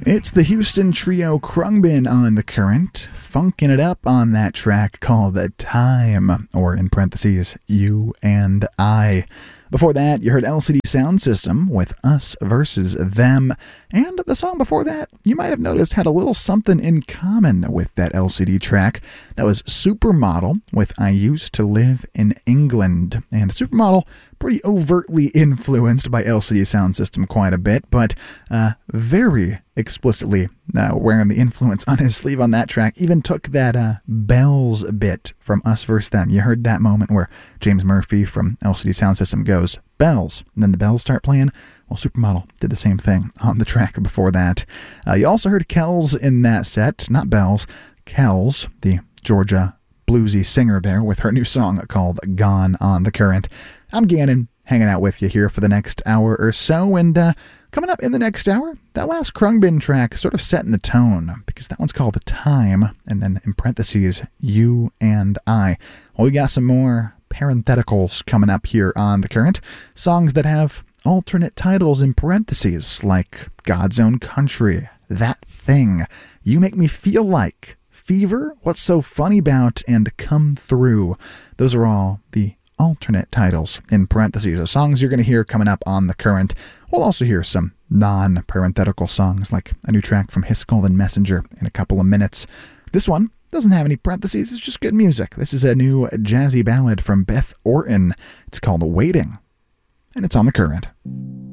It's the Houston trio Khruangbin on The Current, funking it up on that track called The Time, or in parentheses, You and I. Before that, you heard LCD Soundsystem with Us Versus Them, and the song before that, you might have noticed, had a little something in common with that LCD track. That was Supermodel with I Used to Live in England, and Supermodel pretty overtly influenced by LCD Soundsystem quite a bit, but very explicitly wearing the influence on his sleeve on that track. Even took that bells bit from Us Versus Them. You heard that moment where James Murphy from LCD Soundsystem goes, bells, and then the bells start playing. Well, Supermodel did the same thing on the track before that. You also heard Kells in that set, not bells, Kells, the Georgia bluesy singer there with her new song called Gone on the Current. I'm Gannon, hanging out with you here for the next hour or so, and coming up in the next hour, that last Khruangbin track sort of setting the tone, because that one's called The Time, and then in parentheses, You and I. Well, we got some more parentheticals coming up here on The Current, songs that have alternate titles in parentheses, like God's Own Country, That Thing, You Make Me Feel Like, Fever, What's So Funny About, and Come Through. Those are all the alternate titles in parentheses of songs you're going to hear coming up on The Current. We'll also hear some non-parenthetical songs, like a new track from Hiskel and Messenger in a couple of minutes. This one doesn't have any parentheses, it's just good music. This is a new jazzy ballad from Beth Orton. It's called Waiting, and it's on The Current.